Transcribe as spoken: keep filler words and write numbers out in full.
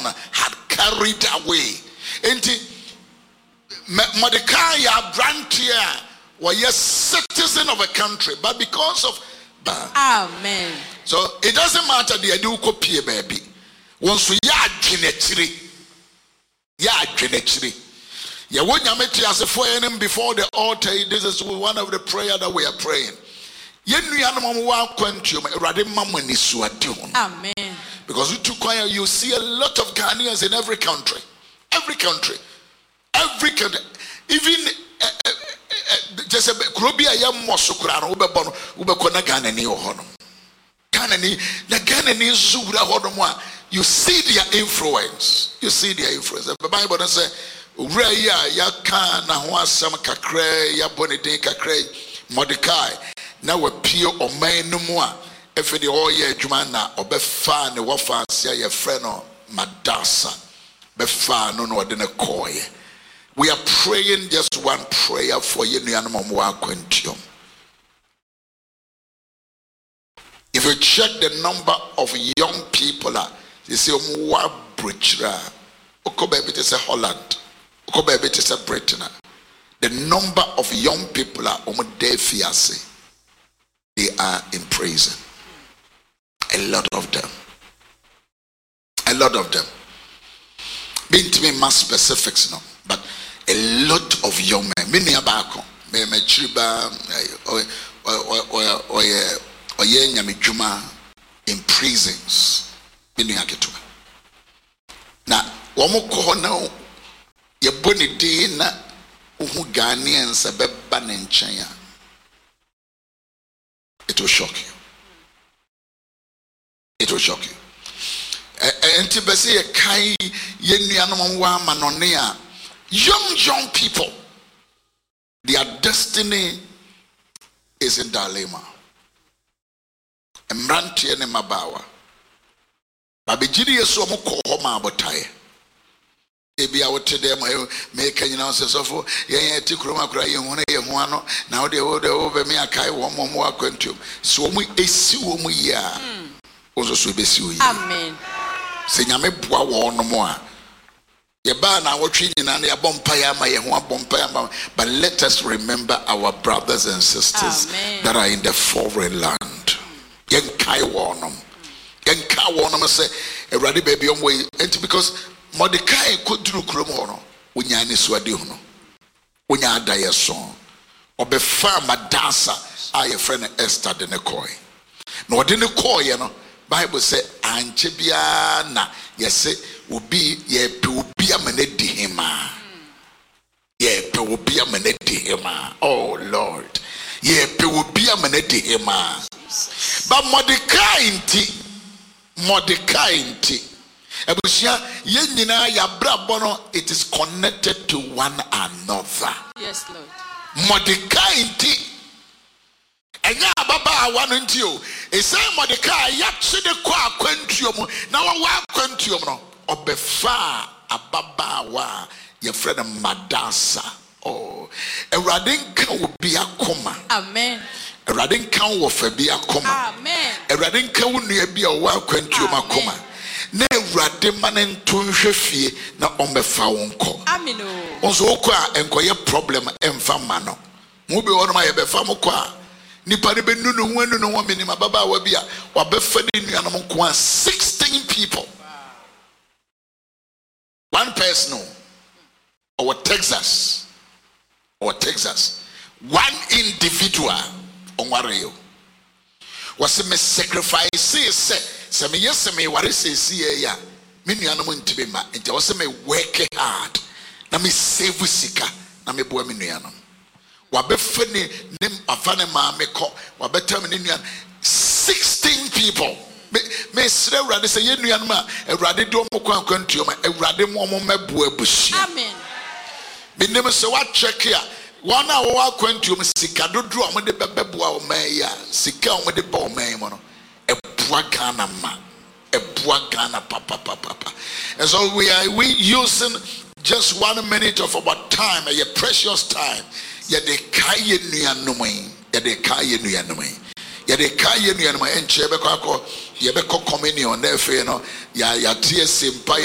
had carried away. Enti Mordecai ya brantia was a citizen of a country, but because of bad. Amen. So it doesn't matter the do copy baby. Once we ya genetry, ya genetry. Ya won't yameti as a foreign before the altar. This is one of the prayer that we are praying. Amen. Because you took choir, you see a lot of Ghanaians in every country, every country, every country, even just a Krobia Yam Mosukran, Ubebon, Ubekona Ghanani or Honum. Ghanani, the Ghanani Zura Hodomwa. You see their influence. You see their influence. The Bible does say, Raya, Yaka, Nahua, Sam Kakre, Yabonide Kakre, Mordecai. Now a pure or man no more. If the all year Jumana or Befa, the Wafa, say your friend or Madasa, Befa, no, no, didn't call you. We are praying just one prayer for you, animal quintium. If you check the number of young people, you see, Mwa Brichra, Okobe is a Holland, Okobe is a Britain. The number of young people are Omodefiase. They are in prison. A lot of them. A lot of them. Being to be more specifics now, but a lot of young men. Many abako. Me me chiba or or or or or juma in prisons. Many aketu. Na wamo ko na ye boni di na uhu Ghanaians abeba ne nkyɛn. It will shock you. It will shock you. And to say a kai yenuanwa manonia, young young people, their destiny is in dilemma. Mranti ene mabawa. Babijiri yesu amuko homa abotaye. Ebi awote dem me kanyina osesofo yen eti kroma kra yen hona ye ho ano na wo de wo de wo be me akai wo mo mo akwantum so wo mu esi wo mu ya ozo so be si wo ya amen se nyame boa wo no mo a ye ba na wo twi nyina na ye bompa ya ma ye ho abompa ya ma. But let us remember our brothers and sisters amen. That are in the foreign land. Yen kai wo no yen kai wo no say Erade baby on way enti because Mordecai could do Kromono, Unyani Swadiono, Unya Dayason, or Befa Madasa, I a friend Esther de Nekoi. No, didn't call, you know. Bible say, Anchebiana, yes, will be ye will be a minute hima. Ye will be a minute hima. Oh Lord, ye will be a minute hima. But Mordecai inti, Mordecai inti. It is connected to one another. Yes, Lord. Mordecai inti. Enya baba one until you. Say Mordecai yakse de kwa kwentium. Na wa kwentium no. Obefa ababa wa your friend Madasa. Oh, Eradin can be a comma. Amen. Eradin can wo fe be a comma. Amen. Eradin can wo ne be a wa kwentium a comma. Na Ewurade manen tonhwe fie na ombefa wonko amino onso okọ a enkoye problem emfa ma no mu be wono ma ye befa mo kọ a nipa ne benu no ho anu no ho menima baba wa bia wa befa ni nuanom nko a sixteen people. One person or Texas or Texas one individual on warrior was me sacrifice say se me yes me ware se sie ya me nuanom ntibe ma nti wo se me work hard na me save sika na me boa me nuanom wa be fani nem afane ma me ko wa betam ne nuan sixteen people me me sre Ewurade se ye nuanom a Ewurade do mo kwa kwantuo ma Ewurade mo mo maboa busu amen me nem se wa check ya wana wo wa kwantuo sika dodo a mo de bebeboa o man ya sika o mo de ba o man mo no Ghana ma, Ghana papa papa papa. And so we are we using just one minute of our time, a precious time. Ya de kaye nuanomai, ya de kaye nuanomai, ya de kaye nuanomai. And chebe kako, ya be ko communion. Therefore, you know, ya ya tie simpa